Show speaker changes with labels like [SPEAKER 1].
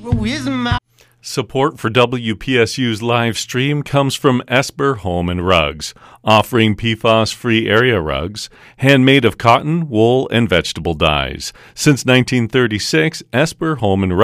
[SPEAKER 1] with my...
[SPEAKER 2] Support for WPSU's live stream comes from Esper Home and Rugs, offering PFAS-free area rugs, handmade of cotton, wool, and vegetable dyes. Since 1936, Esper Home and Rugs